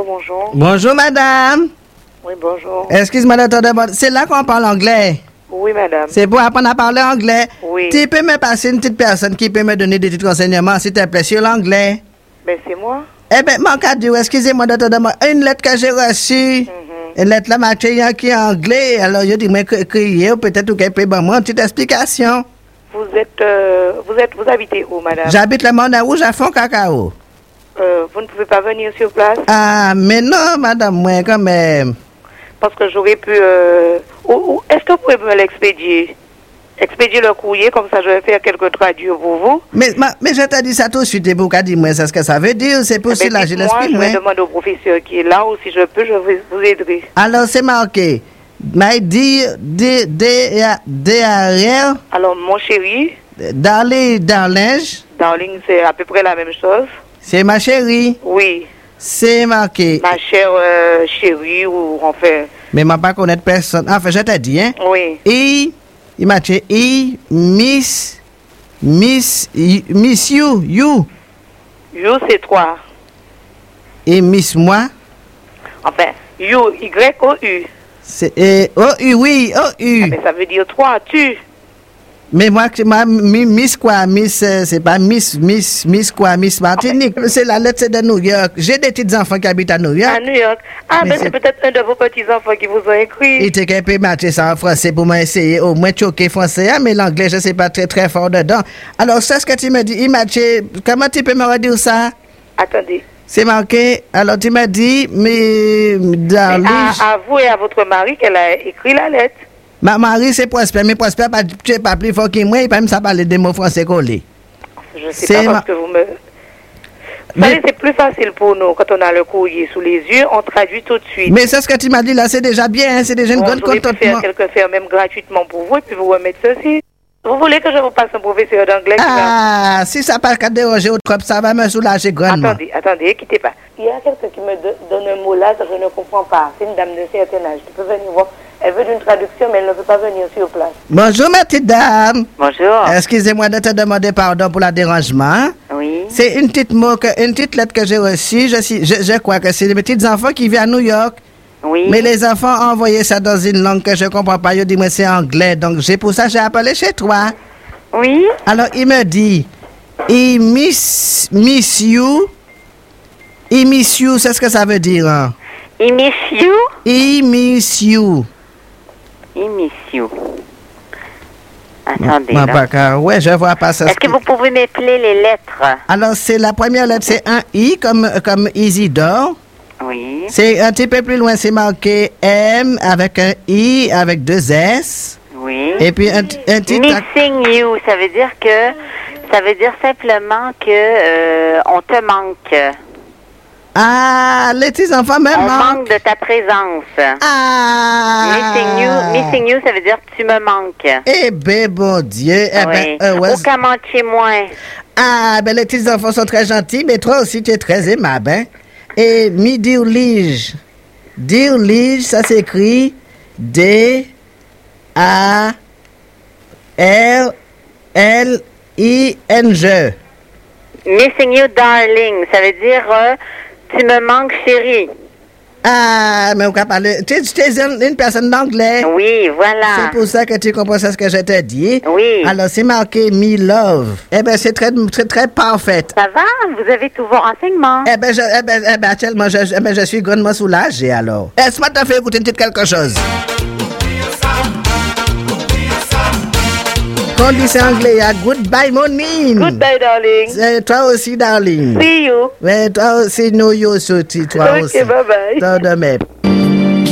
bonjour. Bonjour, madame. Oui, bonjour. Excuse-moi de te demander. C'est là qu'on parle anglais. Oui, madame. C'est pour apprendre à parler anglais. Oui. Tu peux me passer une petite personne qui peut me donner des petits renseignements, s'il te plaît, sur l'anglais? Ben, c'est moi. Eh bien, mon cadeau, excusez-moi de te demander. Une lettre que j'ai reçue. Une lettre là, ma chérie, qui est anglais. Alors, je dis, mais crier, peut-être qu'elle peut me une petite explication. Vous habitez où, madame? J'habite le Moulin Rouge à Fond Cacao. Vous ne pouvez pas venir sur place? Ah, mais non, madame, moi, quand même. Parce que j'aurais pu... est-ce que vous pouvez me l'expédier? Expédier le courrier, comme ça je vais faire quelques traduits pour vous. Mais je t'ai dit ça tout de suite, et pour qu'à dire, moi, c'est ce que ça veut dire, c'est pour cela, je l'explique, moi. Je vais demander au professeur qui est là, ou si je peux, je vais vous aider. Alors, c'est marqué, my dear, D-A-R. Alors, mon chéri. Darling, c'est à peu près la même chose. C'est ma chérie. Oui. C'est marqué. Ma chère chérie, ou enfin... Mais je ne pas connaître personne. Enfin, je t'ai dit, hein. Oui. Et, il m'a dit, miss you. You, c'est toi. Et miss moi. Enfin, you, Y-O-U. C'est, O-U, oui, O-U. Ah, mais ça veut dire toi, tu. Mais moi, Miss quoi, Miss, c'est pas Miss quoi, Miss Martinique. C'est la lettre, c'est de New York. J'ai des petits enfants qui habitent à New York. À New York. Ah, mais c'est peut-être un de vos petits enfants qui vous ont écrit. Il était capable de matcher ça en français pour m'essayer au moins choquer français, mais l'anglais, je ne sais pas très très fort dedans. Alors, c'est ce que tu me dis, il matchait, comment tu peux me redire ça? Attendez. C'est marqué, alors tu m'as dit, mais à vous et à votre mari qu'elle a écrit la lettre. Ma mari, c'est Prosper, mais Prosper, tu n'es pas plus fort que moi, il peut même ça parler des mots français collés. Je ne sais pas parce que vous me... Vous savez, c'est plus facile pour nous, quand on a le courrier sous les yeux, on traduit tout de suite. Mais c'est ce que tu m'as dit là, c'est déjà bien, hein, c'est déjà une grande contentement. Faire même gratuitement pour vous, et puis vous remettre ceci. Vous voulez que je vous passe un professeur d'anglais? Ah, si ça n'a pas déranger au trop, ça va me soulager grandement. Attendez, quittez pas. Il y a quelqu'un qui me donne un mot là que je ne comprends pas. C'est une dame de certain âge. Tu peux venir voir. Elle veut une traduction, mais elle ne peut pas venir sur place. Bonjour, ma petite dame. Bonjour. Excusez-moi de te demander pardon pour le dérangement. Oui. C'est une petite lettre que j'ai reçue. Je crois que c'est les petits enfants qui vivent à New York. Oui. Mais les enfants ont envoyé ça dans une langue que je ne comprends pas. Ils disent, moi, c'est anglais. Donc, c'est pour ça que j'ai appelé chez toi. Oui. Alors, il me dit, il miss you. Il miss you, c'est ce que ça veut dire. Hein? Il miss you? Il miss you. Il miss you. Attendez. Ouais, je vois pas ça. Est-ce que vous pouvez m'épeler les lettres? Alors, c'est la première lettre, c'est un I comme Isidore. Oui. C'est un petit peu plus loin, c'est marqué M avec un I avec 2 S. Oui. Et puis un petit... Missing you, ça veut dire simplement que on te manque. Ah, les petits enfants même manque de ta présence. Ah. Missing you, ça veut dire tu me manques. Eh ben, bon Dieu. Oui. Aucun manquer moins. Ah, ben les petits enfants sont très gentils, mais toi aussi tu es très aimable, hein. Et Dear Lige, ça s'écrit D-A-R-L-I-N-G. Missing you, darling, ça veut dire tu me manques, chérie. Ah, mais on peut parler. Tu es une personne d'anglais. Oui, voilà. C'est pour ça que tu comprends ce que je t'ai dit. Oui. Alors, c'est marqué Me Love. Eh bien, c'est très parfait. Ça va? Vous avez tous vos renseignements? Actuellement, je suis grandement soulagé, alors. Est-ce que tu as fait écouter une petite quelque chose? Quand on dit c'est anglais, il y a goodbye morning. Goodbye, darling. Toi aussi, darling. See you. Ouais, toi aussi, know you aussi. Toi aussi. Ok, bye bye. Toi de même.